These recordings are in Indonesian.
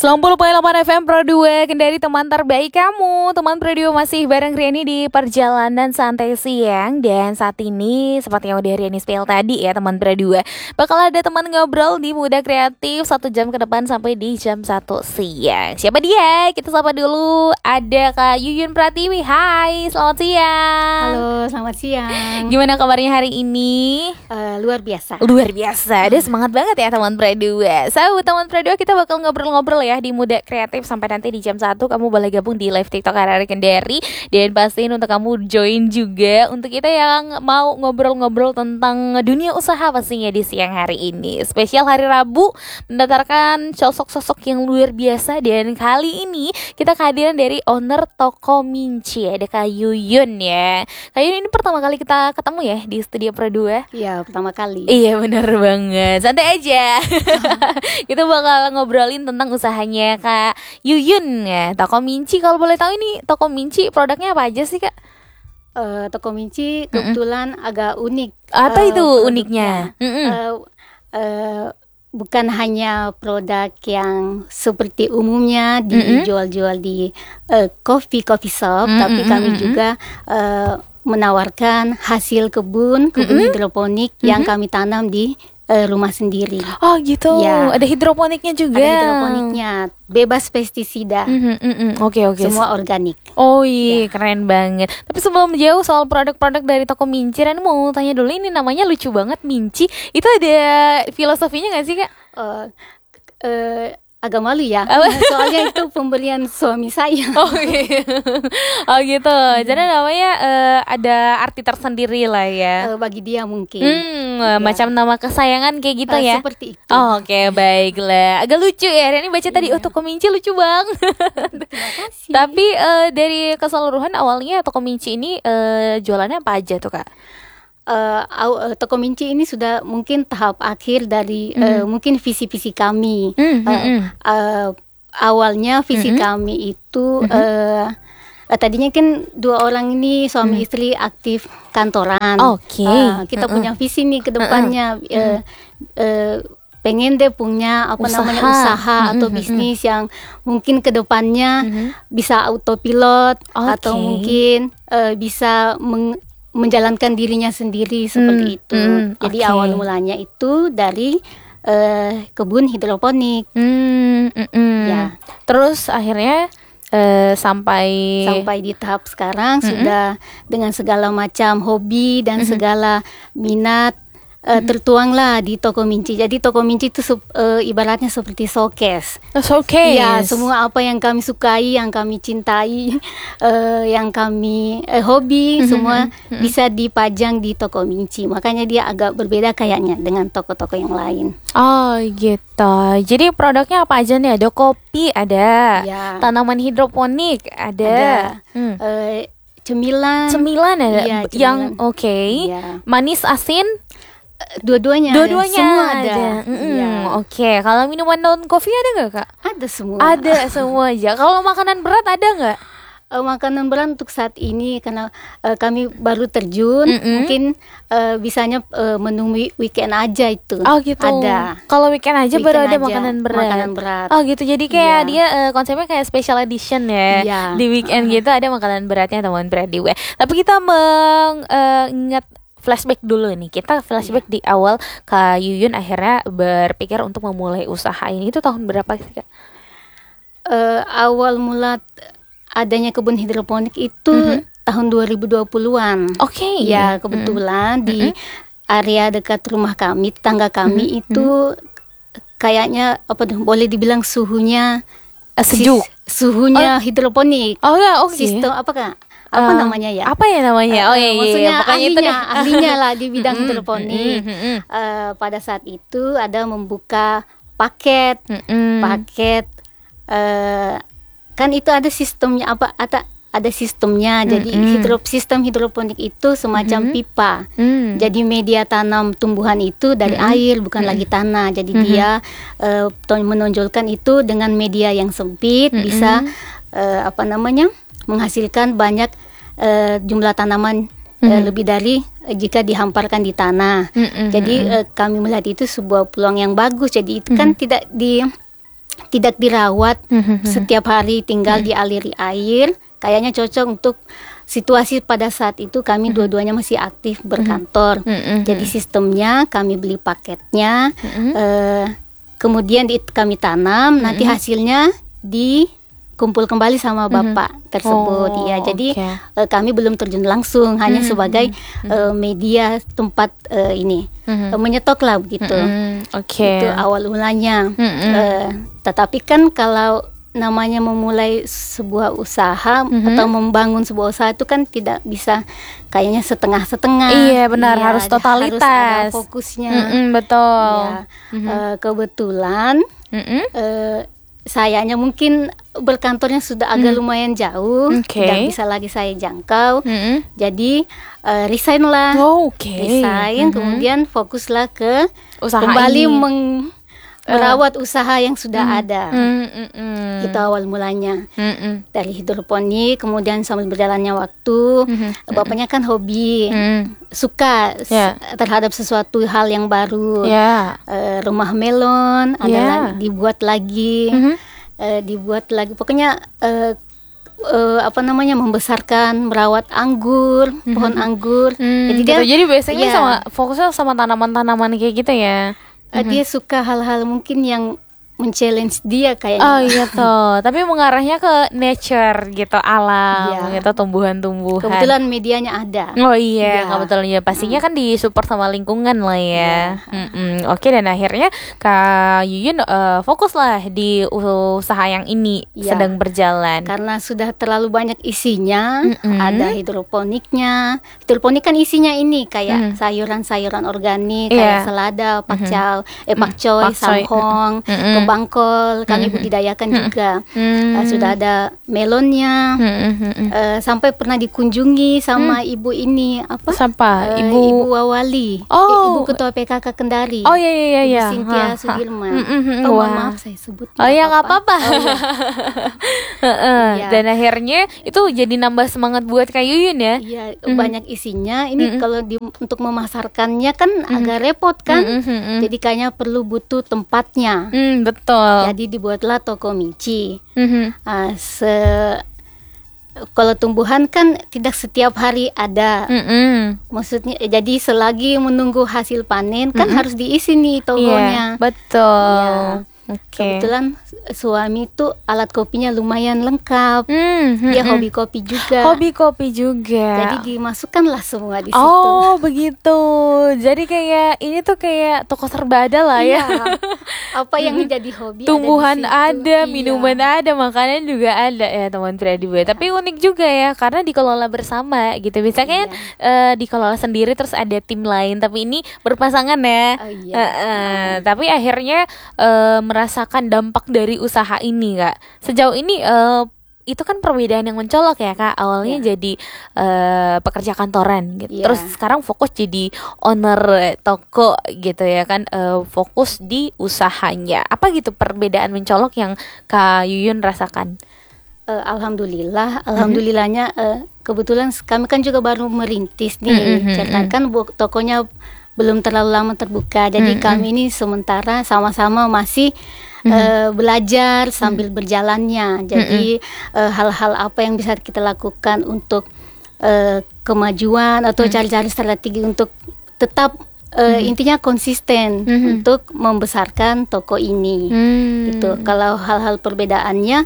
90,8 FM Pro 2 Kendari, teman terbaik kamu. Teman Pro 2 masih bareng Riani di perjalanan santai siang. Dan saat ini seperti yang udah Riani spill tadi ya teman Pro 2, bakal ada teman ngobrol di Muda Kreatif 1 jam ke depan sampai di jam 1 siang. Siapa dia? Kita sapa dulu. Ada Kak Yuyun Pratiwi. Hai, selamat siang. Halo, selamat siang. Gimana kabarnya hari ini? Luar biasa. Luar biasa. Ada semangat banget ya teman Pro 2. So, teman Pro 2, kita bakal ngobrol-ngobrol ya di Muda Kreatif sampai nanti di jam 1. Kamu boleh gabung di live TikTok Arari Kendari. Dan pastiin untuk kamu join juga untuk kita yang mau ngobrol-ngobrol tentang dunia usaha pastinya di siang hari ini. Spesial hari Rabu mendatarkan sosok-sosok yang luar biasa. Dan kali ini kita kehadiran dari owner Toko Minci, ada Kak Yuyun ya. Kak Yuyun ini pertama kali kita ketemu ya di studio Pro 2. Iya, pertama kali. Iya, bener banget. Santai aja. Kita bakal ngobrolin tentang usahanya Kak Yuyun ya, Toko Minci. Kalau boleh tahu ini Toko Minci produknya apa aja sih Kak? Toko Minci kebetulan agak unik. Apa itu produknya. uniknya? Bukan hanya produk yang seperti umumnya dijual-jual di coffee shop, tapi kami juga menawarkan hasil kebun hidroponik yang kami tanam di rumah sendiri. Oh gitu. Ya. Ada hidroponiknya juga. Ada hidroponiknya, bebas pestisida. Oke. Semua organik. Oh iya, keren banget. Tapi sebelum jauh soal produk-produk dari Toko Minci, Rani mau tanya dulu, ini namanya lucu banget, Minci. Itu ada filosofinya nggak sih Kak? Agak malu ya, soalnya itu pemberian suami saya. Oh iya. Oh gitu. Jadi namanya ada arti tersendiri lah ya. Bagi dia mungkin. Macam nama kesayangan kayak gitu ya. Seperti itu. Oke, baiklah. Agak lucu ya. Reni baca tadi, Toko Minci lucu banget. Terima kasih. Tapi dari keseluruhan awalnya Toko Minci ini jualannya apa aja tuh Kak? Toko Minci ini sudah mungkin tahap akhir dari mungkin visi-visi kami. Awalnya visi kami itu tadinya kan 2 orang ini suami istri aktif kantoran. Kita punya visi nih ke depannya, pengen deh punya usaha atau bisnis yang mungkin ke depannya bisa autopilot atau mungkin bisa menjalankan dirinya sendiri seperti itu. Jadi awal mulanya itu dari kebun hidroponik. Ya. Terus akhirnya sampai di tahap sekarang sudah dengan segala macam hobi dan segala minat tertuanglah di Toko Minci. Jadi Toko Minci itu ibaratnya seperti showcase. Ya, semua apa yang kami sukai, yang kami cintai, yang kami hobi, semua bisa dipajang di Toko Minci. Makanya dia agak berbeda kayaknya dengan toko-toko yang lain. Oh gitu. Jadi produknya apa aja nih? Ada kopi, ada tanaman hidroponik, ada cemilan ada ya, yang manis, asin. Dua-duanya semua ada. Oke. Kalau minuman non kopi ada nggak Kak? Ada semua. Ada semua aja. Kalau makanan berat ada nggak? Makanan berat untuk saat ini karena kami baru terjun, mungkin bisanya menu weekend aja itu. Oh gitu. Ada. Kalau weekend aja baru ada makanan berat. Oh gitu. Jadi kayak dia konsepnya kayak special edition ya. Di weekend gitu ada makanan beratnya teman Brady. Tapi kita mengingat flashback dulu nih. Kita flashback di awal Kak Yuyun akhirnya berpikir untuk memulai usaha ini. Itu tahun berapa sih Kak? Awal mula adanya kebun hidroponik itu tahun 2020-an. Oke. Ya, kebetulan di area dekat rumah kami, tetangga kami itu kayaknya boleh dibilang suhunya sejuk. Suhunya hidroponik. Oh ya, oke. Sistem apa Kak? Apa namanya ya? Apa ya namanya? Maksudnya pokoknya ahlinya lah di bidang hidroponik. Pada saat itu ada membuka paket, kan itu ada sistemnya ada sistemnya. Jadi sistem hidroponik itu semacam pipa. Jadi media tanam tumbuhan itu dari air, bukan lagi tanah. Jadi dia menonjolkan itu dengan media yang sempit bisa menghasilkan banyak jumlah tanaman lebih dari jika dihamparkan di tanah. Jadi kami melihat itu sebuah peluang yang bagus. Jadi itu kan tidak dirawat, setiap hari tinggal dialiri air, kayaknya cocok untuk situasi pada saat itu. Kami dua-duanya masih aktif berkantor. Jadi sistemnya kami beli paketnya, kemudian kami tanam, nanti hasilnya dikumpul kembali sama bapak tersebut. Ya, jadi kami belum terjun langsung, hanya sebagai media tempat menyetok lah begitu. Itu awal mulanya. Tetapi kan kalau namanya memulai sebuah usaha atau membangun sebuah usaha itu kan tidak bisa kayaknya setengah-setengah. Iya benar, harus totalitas. Harus ada fokusnya. Betul. Ya, kebetulan sayanya mungkin berkantornya sudah agak lumayan jauh, tidak bisa lagi saya jangkau. Jadi resign lah, resign, kemudian fokuslah ke usaha kembali merawat usaha yang sudah ada. Itu awal mulanya dari hidroponik. Kemudian sambil berjalannya waktu, bapaknya kan hobi, suka terhadap sesuatu hal yang baru. Rumah melon adalah dibuat lagi, pokoknya membesarkan, merawat anggur, pohon anggur. Jadi biasanya fokusnya sama tanaman-tanaman kayak gitu ya. Dia suka hal-hal mungkin yang men-challenge dia kayaknya. Oh iya tuh, tapi mengarahnya ke nature gitu, alam gitu, tumbuhan-tumbuhan. Kebetulan medianya ada. Oh iya, kebetulan ya. Pastinya kan disupport sama lingkungan lah ya. Oke, dan akhirnya Kak Yuyun fokus lah di usaha yang ini sedang berjalan. Karena sudah terlalu banyak isinya, ada hidroponiknya. Hidroponik kan isinya ini kayak sayuran-sayuran organik, kayak selada, pakcoy, sanghong, bangkol, kami budidayakan juga. Sudah ada melonnya. Sampai pernah dikunjungi sama ibu ini Ibu Wawali, ibu ketua PKK Kendari. Oh iya. Ibu Cynthia Sudirman. Maaf saya sebut. Nggak apa-apa. Dan akhirnya itu jadi nambah semangat buat Kak Yuyun ya. Iya, banyak isinya. Ini kalau untuk memasarkannya kan agak repot kan. Jadi kayaknya butuh tempatnya. Betul. Jadi dibuatlah toko minci. Kalau tumbuhan kan tidak setiap hari ada. Maksudnya jadi selagi menunggu hasil panen kan harus diisi nih tokonya. Betul. Kebetulan suami itu alat kopinya lumayan lengkap. Dia hobi kopi juga. Jadi dimasukkanlah semua di situ. Oh begitu. Jadi kayak ini tuh kayak toko serba ada lah ya. Apa yang menjadi hobi tumbuhan ada, minuman ada, makanan juga ada ya teman Pradiwe. Tapi unik juga ya karena dikelola bersama gitu. Misalnya dikelola sendiri terus ada tim lain, tapi ini berpasangan ya. Tapi akhirnya merasakan dampak dari usaha ini Kak. Sejauh ini itu kan perbedaan yang mencolok ya Kak. Awalnya jadi pekerja kantoran gitu. Terus sekarang fokus jadi owner toko gitu ya kan, fokus di usahanya. Apa gitu perbedaan mencolok yang Kak Yuyun rasakan? Alhamdulillahnya kebetulan kami kan juga baru merintis nih. Kan tokonya belum terlalu lama terbuka. Jadi kami ini sementara sama-sama masih belajar sambil berjalannya. Jadi hal-hal apa yang bisa kita lakukan untuk kemajuan atau cari-cari strategi untuk tetap intinya konsisten untuk membesarkan toko ini. Gitu. Kalau hal-hal perbedaannya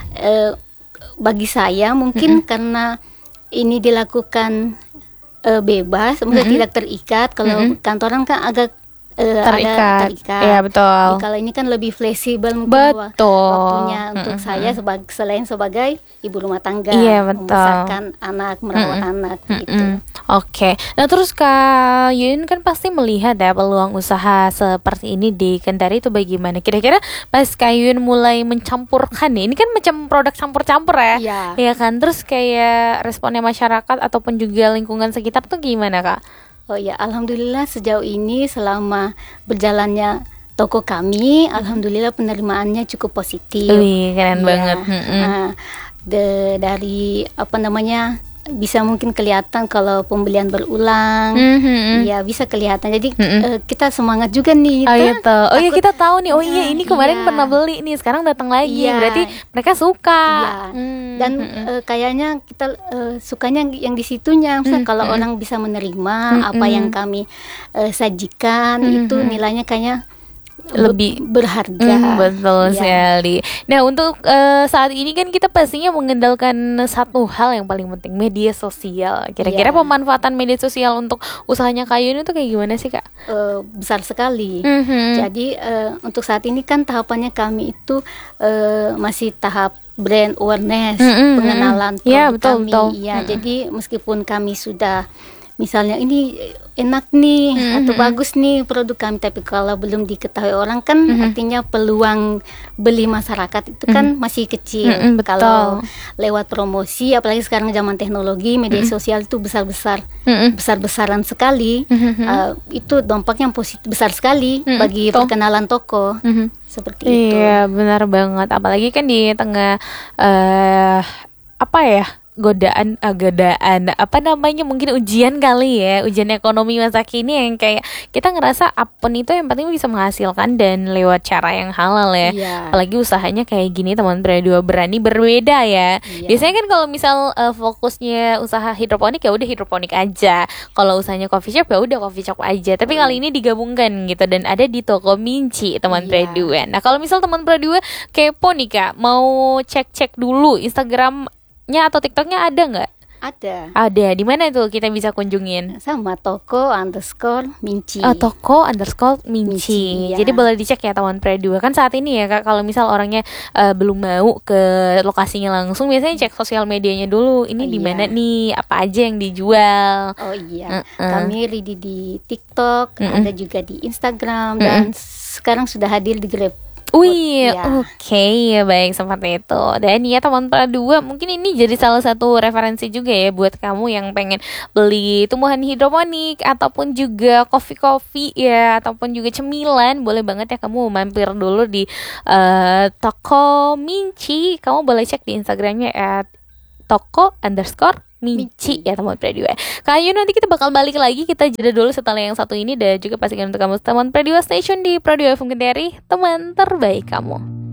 bagi saya mungkin karena ini dilakukan bebas, maksudnya tidak terikat. Kalau kantoran kan agak terikat. Iya betul. Jadi, kalau ini kan lebih fleksibel mungkin waktunya untuk saya selain sebagai ibu rumah tangga, membesarkan anak, merawat anak gitu. Oke. Nah terus Kak Yuyun kan pasti melihat ya peluang usaha seperti ini di Kendari itu bagaimana? Kira-kira pas Kak Yuyun mulai mencampurkan nih, ini kan macam produk campur-campur ya, ya kan? Terus kayak responnya masyarakat ataupun juga lingkungan sekitar tuh gimana Kak? Oh ya, alhamdulillah sejauh ini selama berjalannya toko kami, alhamdulillah penerimaannya cukup positif. Wih, keren banget. Dari bisa mungkin kelihatan kalau pembelian berulang. Ya bisa kelihatan. Jadi kita semangat juga nih. Oh gitu. Oh iya, kita tahu nih. Oh iya, ini kemarin iya. pernah beli nih, sekarang datang lagi. Iya. Berarti mereka suka. Iya. Dan kayaknya kita sukanya yang di situnya. Misalnya kalau orang bisa menerima apa yang kami sajikan, itu nilainya kayaknya lebih berharga. Betul Ya. sekali. Nah, untuk saat ini kan kita pastinya mengendalikan satu hal yang paling penting, media sosial. Kira-kira Ya. pemanfaatan media sosial untuk usahanya Kak Yun itu kayak gimana sih, Kak? Besar sekali. Jadi untuk saat ini kan tahapannya kami itu masih tahap brand awareness, pengenalan produk Ya, betul, kami. betul. Ya, jadi meskipun kami sudah misalnya ini enak nih atau bagus nih produk kami, tapi kalau belum diketahui orang kan artinya peluang beli masyarakat itu kan masih kecil. Betul. Kalau lewat promosi, apalagi sekarang zaman teknologi, media sosial itu besar-besaran sekali. Itu dampaknya positif besar sekali bagi perkenalan toko. Seperti itu. Iya, benar banget. Apalagi kan di tengah apa ya? Godaan apa namanya, mungkin ujian kali ya, ujian ekonomi masa kini yang kayak kita ngerasa apapun itu yang penting bisa menghasilkan dan lewat cara yang halal ya. Iya. Apalagi usahanya kayak gini, teman berdua berani berbeda ya. Iya. Biasanya kan kalau misal fokusnya usaha hidroponik ya udah hidroponik aja. Kalau usahanya coffee shop ya udah coffee shop aja. Tapi kali ini digabungkan gitu dan ada di toko Minci, teman berdua. Nah, kalau misal teman berdua kepo nih Kak, mau cek-cek dulu Instagram atau TikToknya ada nggak? Ada. Ada. Di mana itu kita bisa kunjungin? Sama toko_Minci. Toko_Minci. Minci, ya. Jadi boleh dicek ya teman Pre2. Kan saat ini ya Kak, kalau misal orangnya belum mau ke lokasinya langsung, biasanya cek sosial medianya dulu. Ini di mana nih? Apa aja yang dijual? Oh iya. Kami ready di TikTok, ada juga di Instagram, dan sekarang sudah hadir di Grab. Wih, Ya. oke, baik seperti itu. Dan ya teman Pre2, mungkin ini jadi salah satu referensi juga ya buat kamu yang pengen beli tumbuhan hidroponik ataupun juga kopi-kopi ya, ataupun juga cemilan. Boleh banget ya kamu mampir dulu di toko Minci. Kamu boleh cek di Instagramnya @toko_Minci ya teman Pre2. Kayaknya nanti kita bakal balik lagi, kita jeda dulu setelah yang satu ini, dan juga pastikan untuk kamu teman Pre2 Station di Pre2 FM Kendari, teman terbaik kamu.